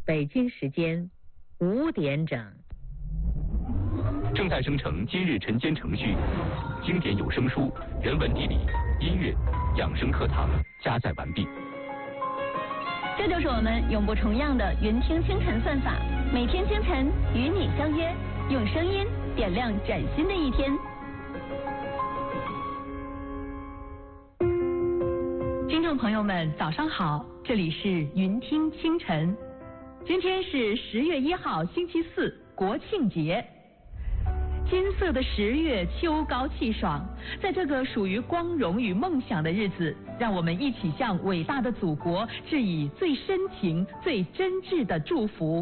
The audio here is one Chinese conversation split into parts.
北京时间5点整。 正在生成今日晨间程序，经典有声书、人文地理、音乐、养生课堂加载完毕。 这就是我们永不重样的云听清晨算法，每天清晨与你相约，用声音点亮崭新的一天。听众朋友们，早上好，这里是云听清晨。今天是10月1号，星期四，国庆节。金色的10月，秋高气爽，在这个属于光荣与梦想的日子，让我们一起向伟大的祖国致以最深情、最真挚的祝福。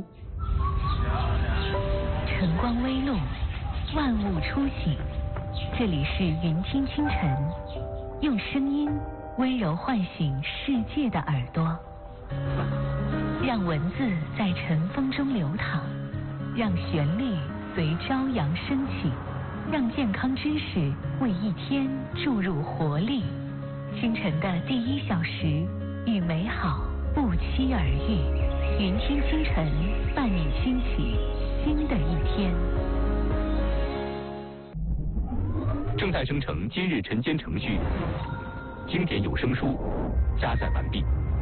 晨光微露，万物初醒，这里是云听清晨，用声音温柔唤醒世界的耳朵，让文字在晨风中流淌，让旋律随朝阳升起，让健康知识为一天注入活力。清晨的第1小时，与美好不期而遇。云听清晨，伴你兴起新的一天。 正在生成今日晨间程序，经典有声书加载完毕。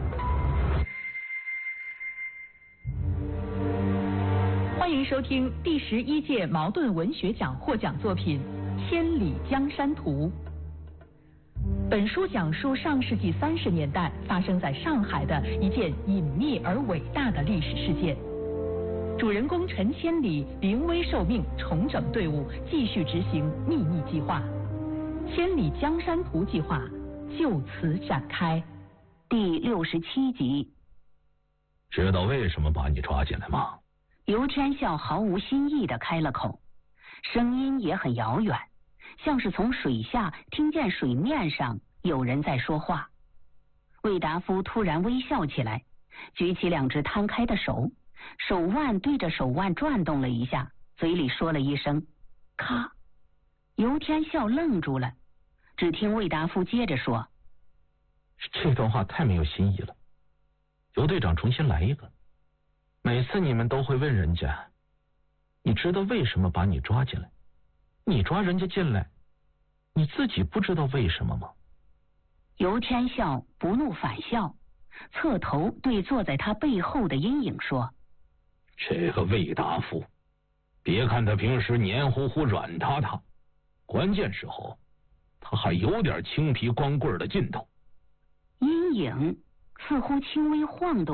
欢迎收听第11届茅盾文学奖获奖作品《千里江山图》。本书讲述上世纪30年代发生在上海的一件隐秘而伟大的历史事件。主人公陈千里临危受命，重整队伍，继续执行秘密计划。千里江山图计划就此展开。 第67集。 知道为什么把你抓进来吗？ 尤天笑毫无新意地开了口，声音也很遥远，像是从水下听见水面上有人在说话。魏达夫突然微笑起来，举起2只摊开的手，手腕对着手腕转动了一下，嘴里说了一声咔。尤天笑愣住了，只听魏达夫接着说， 这段话太没有新意了，尤队长重新来一个。每次你们都会问人家，你知道为什么把你抓进来？你抓人家进来，你自己不知道为什么吗？ 尤天笑不怒反笑，侧头对坐在他背后的阴影说， 这个魏大夫，别看他平时黏糊糊软塌塌，关键时候他还有点青皮光棍的劲头。 阴影似乎轻微晃动